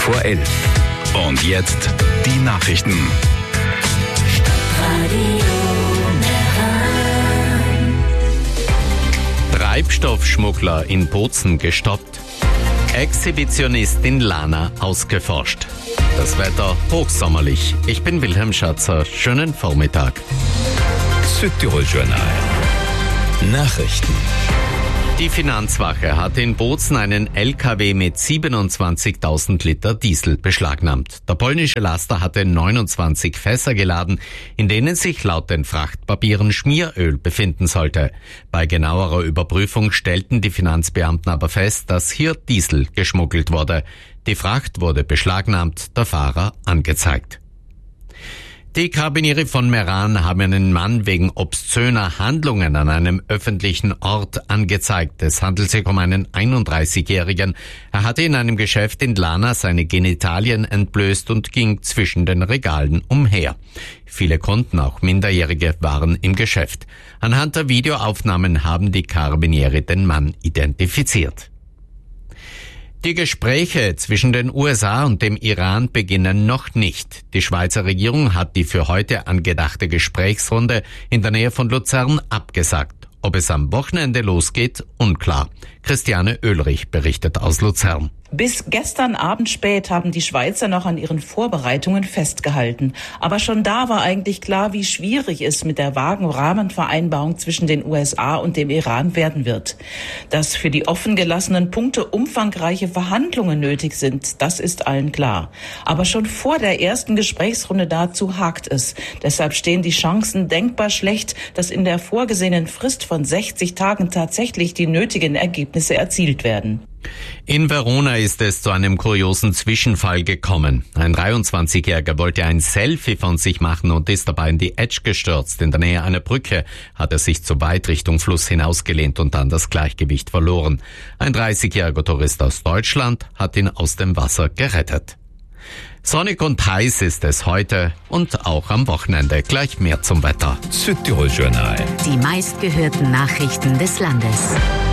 11:15. Und jetzt die Nachrichten. Treibstoffschmuggler in Bozen gestoppt. Exhibitionistin Lana ausgeforscht. Das Wetter hochsommerlich. Ich bin Wilhelm Schatzer. Schönen Vormittag. Südtirol Journal. Nachrichten. Die Finanzwache hat in Bozen einen LKW mit 27.000 Liter Diesel beschlagnahmt. Der polnische Laster hatte 29 Fässer geladen, in denen sich laut den Frachtpapieren Schmieröl befinden sollte. Bei genauerer Überprüfung stellten die Finanzbeamten aber fest, dass hier Diesel geschmuggelt wurde. Die Fracht wurde beschlagnahmt, der Fahrer angezeigt. Die Karabiniere von Meran haben einen Mann wegen obszöner Handlungen an einem öffentlichen Ort angezeigt. Es handelt sich um einen 31-Jährigen. Er hatte in einem Geschäft in Lana seine Genitalien entblößt und ging zwischen den Regalen umher. Viele Kunden, auch Minderjährige, waren im Geschäft. Anhand der Videoaufnahmen haben die Karabiniere den Mann identifiziert. Die Gespräche zwischen den USA und dem Iran beginnen noch nicht. Die Schweizer Regierung hat die für heute angedachte Gesprächsrunde in der Nähe von Luzern abgesagt. Ob es am Wochenende losgeht, unklar. Christiane Oehlrich berichtet aus Luzern. Bis gestern Abend spät haben die Schweizer noch an ihren Vorbereitungen festgehalten. Aber schon da war eigentlich klar, wie schwierig es mit der vagen Rahmenvereinbarung zwischen den USA und dem Iran werden wird. Dass für die offen gelassenen Punkte umfangreiche Verhandlungen nötig sind, das ist allen klar. Aber schon vor der ersten Gesprächsrunde dazu hakt es. Deshalb stehen die Chancen denkbar schlecht, dass in der vorgesehenen Frist von 60 Tagen tatsächlich die nötigen Ergebnisse erzielt werden. In Verona ist es zu einem kuriosen Zwischenfall gekommen. Ein 23-Jähriger wollte ein Selfie von sich machen und ist dabei in die Etsch gestürzt. In der Nähe einer Brücke hat er sich zu weit Richtung Fluss hinausgelehnt und dann das Gleichgewicht verloren. Ein 30-jähriger Tourist aus Deutschland hat ihn aus dem Wasser gerettet. Sonnig und heiß ist es heute und auch am Wochenende. Gleich mehr zum Wetter. Südtirol Journal. Die meistgehörten Nachrichten des Landes.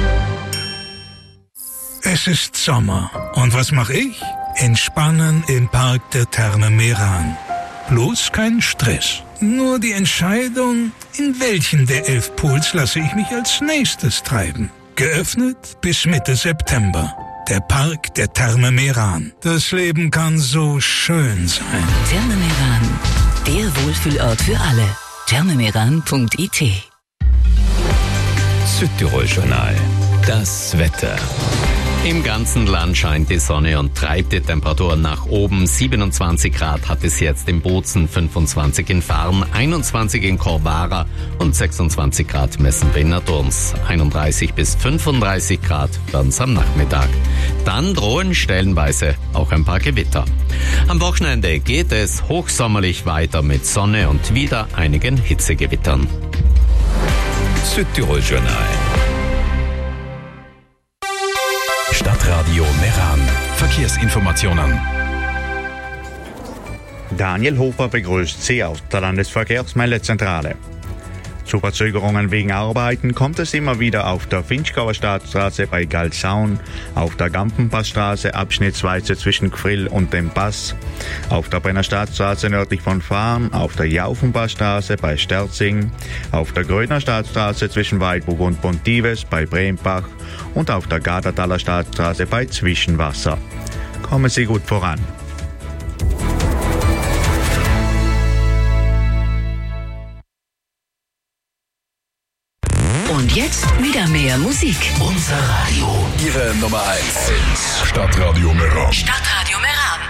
Es ist Sommer. Und was mache ich? Entspannen im Park der Therme Meran. Bloß kein Stress. Nur die Entscheidung, in welchen der 11 Pools lasse ich mich als nächstes treiben. Geöffnet bis Mitte September. Der Park der Therme Meran. Das Leben kann so schön sein. Therme Meran, der Wohlfühlort für alle. thermemeran.it. Südtirol Journal. Das Wetter. Im ganzen Land scheint die Sonne und treibt die Temperaturen nach oben. 27 Grad hat es jetzt in Bozen, 25 in Farn, 21 in Corvara und 26 Grad messen wir in Nadurns. 31 bis 35 Grad werden es am Nachmittag. Dann drohen stellenweise auch ein paar Gewitter. Am Wochenende geht es hochsommerlich weiter mit Sonne und wieder einigen Hitzegewittern. Südtirol Journal. Stadtradio Meran. Verkehrsinformationen. Daniel Hofer begrüßt Sie aus der Landesverkehrsmeldezentrale. Zu Verzögerungen wegen Arbeiten kommt es immer wieder auf der Finchgauer Staatsstraße bei Galsaun, auf der Gampenpassstraße abschnittsweise zwischen Gfrill und dem Pass, auf der Brennerstadtstraße nördlich von Farn, auf der Jaufenpassstraße bei Sterzing, auf der Grödner Stadtstraße zwischen Weidburg und Pontives bei Brembach und auf der Gadertaler Stadtstraße bei Zwischenwasser. Kommen Sie gut voran. Und jetzt wieder mehr Musik. Unser Radio. Ihre Nummer 1. Stadtradio Meran. Stadtradio Meran.